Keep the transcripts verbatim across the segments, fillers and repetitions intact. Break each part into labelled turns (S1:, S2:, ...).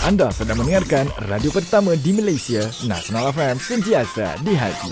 S1: Anda sedang mendengarkan radio pertama di Malaysia, Nasional F M, sentiasa di hati.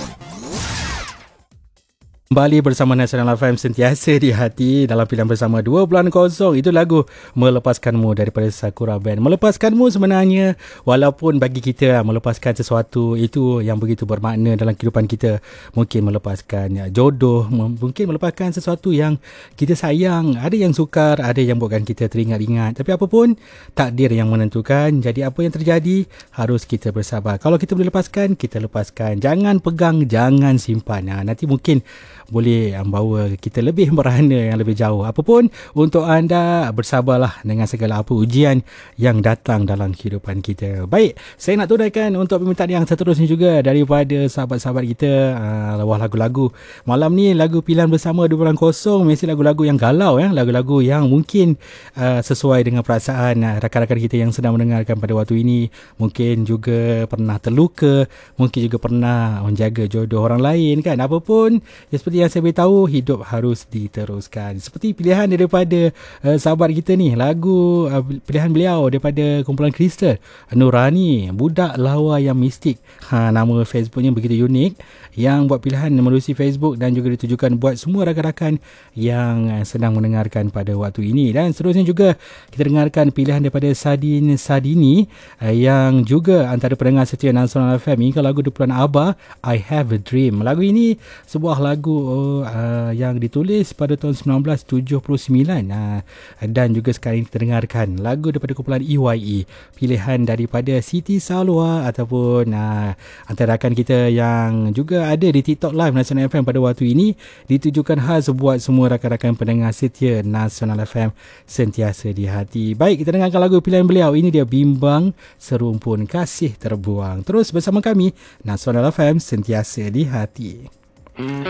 S2: Kembali bersama Nasional F M, sentiasa di hati dalam pilihan bersama dua bulan kosong. Itu lagu Melepaskanmu daripada Sakura Band. Melepaskanmu sebenarnya, walaupun bagi kita melepaskan sesuatu itu yang begitu bermakna dalam kehidupan kita, mungkin melepaskan jodoh, mungkin melepaskan sesuatu yang kita sayang, ada yang sukar, ada yang buatkan kita teringat-ingat. Tapi apapun, takdir yang menentukan. Jadi apa yang terjadi, harus kita bersabar. Kalau kita boleh lepaskan, kita lepaskan. Jangan pegang, jangan simpan. Nah, nanti mungkin boleh membawa kita lebih merana yang lebih jauh. Apapun, untuk anda, bersabarlah dengan segala apa ujian yang datang dalam kehidupan kita. Baik, saya nak tunaikan untuk permintaan yang seterusnya juga daripada sahabat-sahabat kita. Uh, wah, lagu-lagu malam ni, lagu pilihan bersama dua bulan kosong, mesti lagu-lagu yang galau, ya, lagu-lagu yang mungkin uh, sesuai dengan perasaan uh, rakan-rakan kita yang sedang mendengarkan pada waktu ini. Mungkin juga pernah terluka, mungkin juga pernah menjaga jodoh orang lain, kan. Apapun, ya, seperti yang saya beritahu, hidup harus diteruskan. Seperti pilihan daripada uh, sahabat kita ni, lagu uh, pilihan beliau daripada kumpulan Crystal Nurani, Budak Lawa Yang Mistik. Ha, nama Facebooknya begitu unik, yang buat pilihan melalui Facebook dan juga ditujukan buat semua rakan-rakan yang uh, sedang mendengarkan pada waktu ini. Dan seterusnya juga kita dengarkan pilihan daripada Sadin Sadini, uh, yang juga antara pendengar setia Nasional F M. Ini lagu Dupulan Abah, I Have a Dream. Lagu ini sebuah lagu uh, yang ditulis pada tahun sembilan belas tujuh puluh sembilan, uh, dan juga sekarang kita dengarkan lagu daripada kumpulan E Y E, pilihan daripada Siti Salwa ataupun uh, antara rakan kita yang juga ada di TikTok Live Nasional F M pada waktu ini, ditujukan khas buat semua rakan-rakan pendengar setia Nasional F M, sentiasa di hati. Baik, kita dengarkan lagu pilihan beliau. Ini dia, Bimbang Serumpun Kasih Terbuang. Terus bersama kami, Nasional F M, sentiasa di hati.